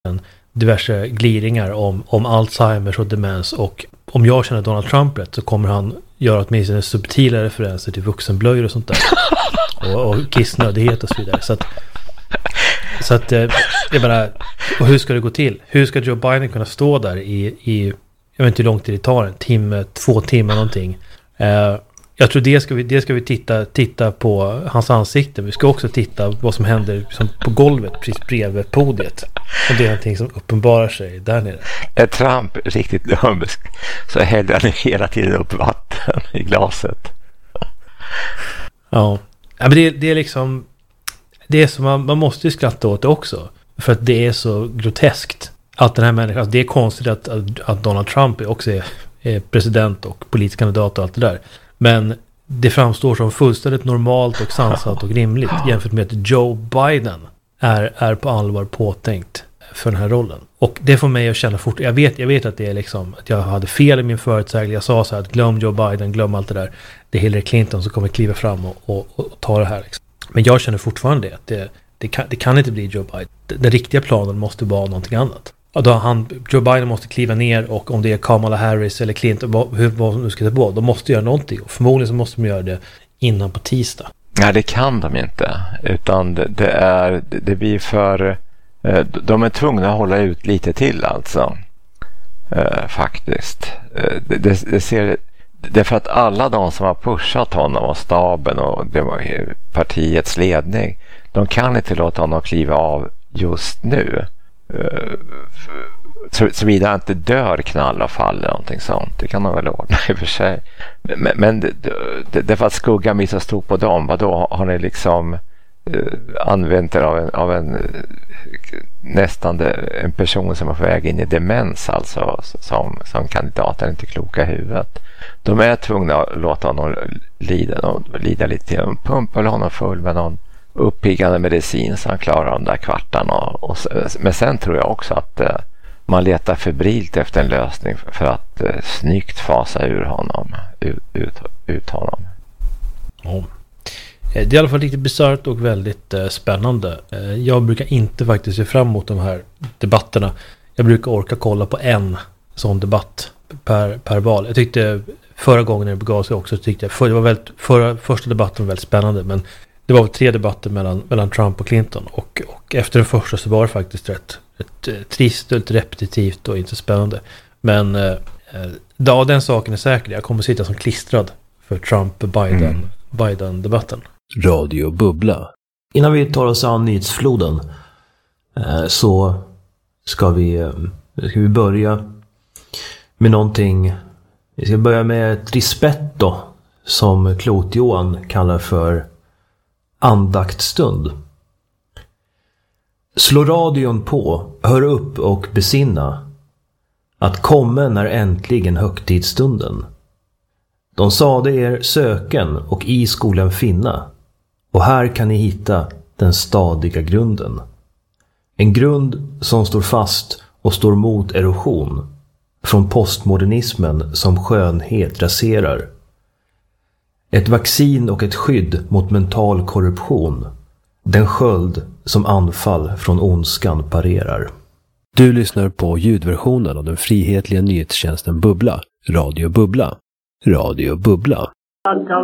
diverse gliringar om Alzheimers och demens, och om jag känner Donald Trump rätt så kommer han göra åtminstone subtila referenser till vuxenblöjor och sånt där och kissnödighet och så vidare, så att jag bara, och hur ska det gå till? Hur ska Joe Biden kunna stå där i jag vet inte hur lång tid det tar, en timme, 2 timmar någonting. Jag tror det ska vi titta på hans ansikte. Vi ska också titta vad som händer liksom på golvet precis bredvid podiet. Och det är någonting som uppenbarar sig där nere. Är Trump riktigt lömsk så häller han hela tiden upp vatten i glaset. Ja, men det är liksom, det är som man måste ju skratta åt det också. För att det är så groteskt att den här människan, alltså det är konstigt att Donald Trump också är president och politisk kandidat och allt det där. Men det framstår som fullständigt normalt och sansat och rimligt jämfört med att Joe Biden är på allvar påtänkt för den här rollen. Och det får mig att känna fort. Jag vet att det är liksom att jag hade fel i min förutsägelse. Jag sa så här att glöm Joe Biden, glöm allt det där. Det är Hillary Clinton som kommer kliva fram och ta det här. Liksom. Men jag känner fortfarande att det kan inte bli Joe Biden. Den riktiga planen måste vara någonting annat. Joe Biden måste kliva ner, och om det är Kamala Harris eller Clinton, vad nu ska det vara, de måste göra någonting. Och förmodligen så måste de göra det innan på tisdag. Nej, det kan de inte. Utan det blir för... De är tvungna att hålla ut lite till alltså. Faktiskt. Det är för att alla de som har pushat honom och staben och partiets ledning, de kan inte låta honom kliva av just nu. Såvida han inte dör, knall och fall eller någonting sånt. Det kan man väl ordna i och för sig. Men det är för att skuggan blir så stor på dem. Vadå, har ni liksom använt er av en nästan en person som är på väg in i demens alltså, som kandidat, är inte kloka i huvudet. De är tvungna att låta honom lida lite till. De pumpar honom full med någon uppiggande medicin så han klarar de där kvartarna. Men sen tror jag också att man letar febrilt efter en lösning för att snyggt fasa ur honom, ut honom. Ja. Det är i alla fall riktigt bisarrt och väldigt spännande. Jag brukar inte faktiskt se fram emot de här debatterna. Jag brukar orka kolla på en sån debatt per val. Jag tyckte förra gången när det begav sig också, första debatten var väldigt spännande, men det var 3 debatter mellan Trump och Clinton, och efter den första så var det faktiskt rätt trist och lite repetitivt och inte spännande. Men den saken är säker. Jag kommer sitta som klistrad för Trump-Biden-debatten. Radio Bubbla. Innan vi tar oss an nyhetsfloden så ska vi börja med någonting. Vi ska börja med ett rispetto som Klot-Johan kallar för andaktstund. Slå radion på, hör upp och besinna att kommen är äntligen högtidsstunden. De sade er söken och i skolan finna, och här kan ni hitta den stadiga grunden. En grund som står fast och står mot erosion, från postmodernismen som skönhet raserar. Ett vaccin och ett skydd mot mental korruption, den sköld som anfall från ondskan parerar. Du lyssnar på ljudversionen av den frihetliga nyhetstjänsten Bubbla, Radio Bubbla. Radio Bubbla.